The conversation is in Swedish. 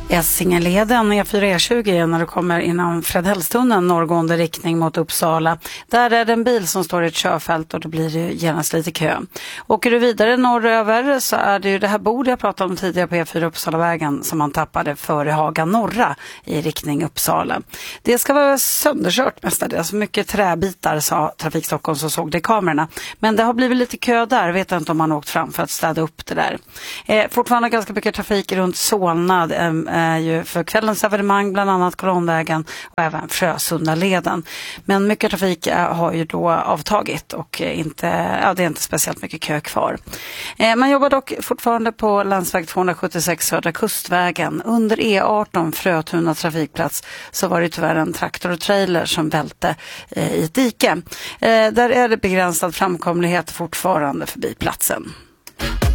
Essingeleden E4-E20 när du kommer innan Fredhällstunneln norrgående riktning mot Uppsala. Där är det en bil som står i ett körfält och då blir det genast lite kö. Åker du vidare norröver så är det ju det här bordet jag pratade om tidigare på E4 Uppsalavägen som man tappade före Haga norra i riktning Uppsala. Det ska vara sönderkört mestadels, mycket träbitar sa Trafik Stockholm som såg det i kamerorna. Men det har blivit lite kö där, vet inte om man åkt fram för att städa upp det där. Fortfarande ganska mycket trafik runt Solna ju för kvällens evenemang, bland annat Kolonnvägen och även Frösundaleden. Men mycket trafik har ju då avtagit och det är inte speciellt mycket kö kvar. Man jobbar dock fortfarande på landsväg 276 Södra Kustvägen. Under E18 Frötuna trafikplats så var det tyvärr en traktor och trailer som välte i ett dike. Där är det begränsad framkomlighet fortfarande förbi platsen.